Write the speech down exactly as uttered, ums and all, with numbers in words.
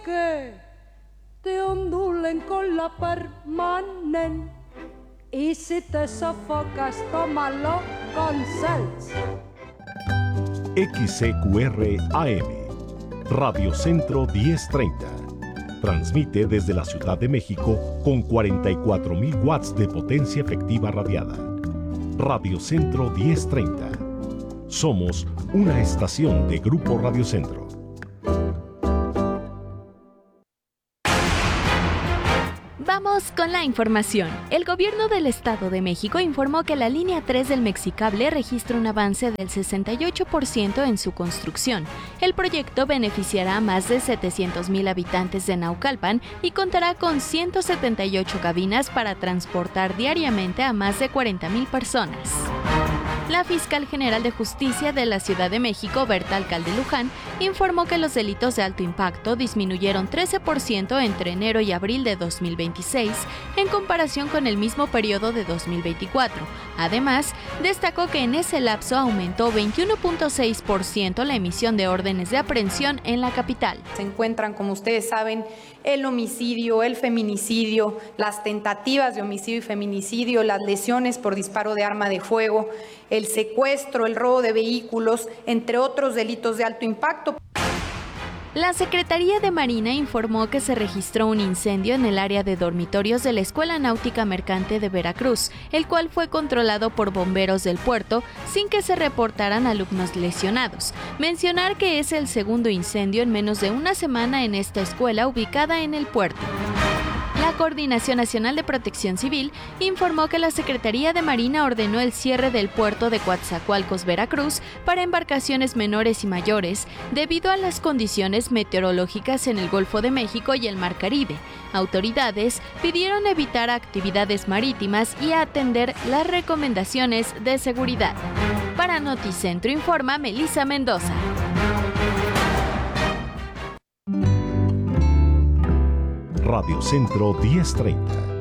que te ondulen con la permanent y si te sofocas, tómalo con sals. X C Q R A M, Radio Centro diez treinta. Transmite desde la Ciudad de México con cuarenta y cuatro mil watts de potencia efectiva radiada. Radio Centro diez treinta. Somos una estación de Grupo Radio Centro. Vamos con la información. El gobierno del Estado de México informó que la línea tres del Mexicable registra un avance del sesenta y ocho por ciento en su construcción. El proyecto beneficiará a más de setecientos mil habitantes de Naucalpan y contará con ciento setenta y ocho cabinas para transportar diariamente a más de cuarenta mil personas. La fiscal general de Justicia de la Ciudad de México, Berta Alcalde Luján, informó que los delitos de alto impacto disminuyeron trece por ciento entre enero y abril de dos mil veintiséis en comparación con el mismo periodo de dos mil veinticuatro. Además, destacó que en ese lapso aumentó veintiuno punto seis por ciento la emisión de órdenes de aprehensión en la capital. Se encuentran, como ustedes saben, el homicidio, el feminicidio, las tentativas de homicidio y feminicidio, las lesiones por disparo de arma de fuego, el secuestro, el robo de vehículos, entre otros delitos de alto impacto. La Secretaría de Marina informó que se registró un incendio en el área de dormitorios de la Escuela Náutica Mercante de Veracruz, el cual fue controlado por bomberos del puerto sin que se reportaran alumnos lesionados. Mencionar que es el segundo incendio en menos de una semana en esta escuela ubicada en el puerto. La Coordinación Nacional de Protección Civil informó que la Secretaría de Marina ordenó el cierre del puerto de Coatzacoalcos, Veracruz, para embarcaciones menores y mayores, debido a las condiciones meteorológicas en el Golfo de México y el Mar Caribe. Autoridades pidieron evitar actividades marítimas y atender las recomendaciones de seguridad. Para Noticentro informa Melissa Mendoza. Radio Centro diez treinta.